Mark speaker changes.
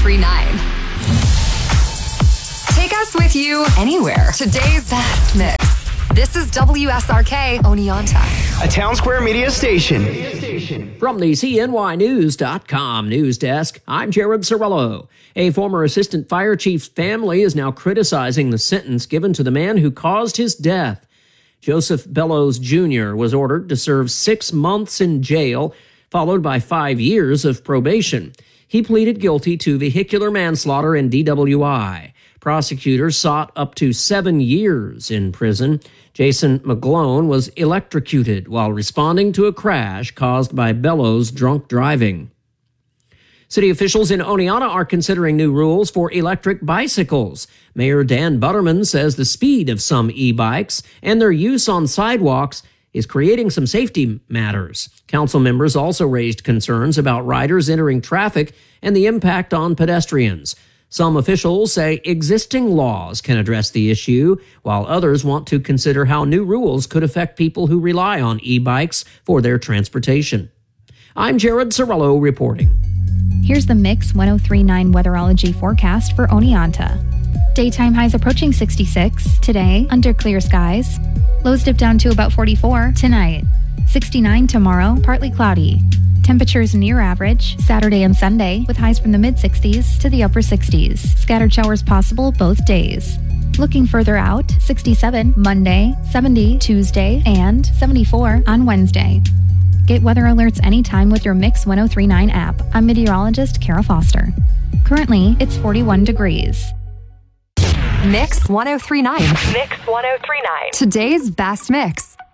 Speaker 1: 1039. Take us with you anywhere. Today's best mix. This is WSRK Oneonta,
Speaker 2: a Town Square Media station.
Speaker 3: From the CNYnews.com news desk, I'm Jared Cirillo. A former assistant fire chief's family is now criticizing the sentence given to the man who caused his death. Joseph Bellows Jr. was ordered to serve 6 months in jail, followed by 5 years of probation. He pleaded guilty to vehicular manslaughter and DWI. Prosecutors sought up to 7 years in prison. Jason McGlone was electrocuted while responding to a crash caused by Bellows' drunk driving. City officials in Oneonta are considering new rules for electric bicycles. Mayor Dan Butterman says the speed of some e-bikes and their use on sidewalks is creating some safety matters. Council members also raised concerns about riders entering traffic and the impact on pedestrians. Some officials say existing laws can address the issue, while others want to consider how new rules could affect people who rely on e-bikes for their transportation. I'm Jared Cirillo reporting.
Speaker 4: Here's the Mix 1039 weatherology forecast for Oneonta. Daytime highs approaching 66 today under clear skies. Lows dip down to about 44 tonight. 69 tomorrow, partly cloudy. Temperatures near average Saturday and Sunday with highs from the mid-60s to the upper 60s. Scattered showers possible both days. Looking further out, 67 Monday, 70 Tuesday, and 74 on Wednesday. Get weather alerts anytime with your Mix 1039 app. I'm meteorologist Kara Foster. Currently, it's 41 degrees.
Speaker 1: Mix 1039.
Speaker 5: Mix 1039.
Speaker 1: Today's best mix.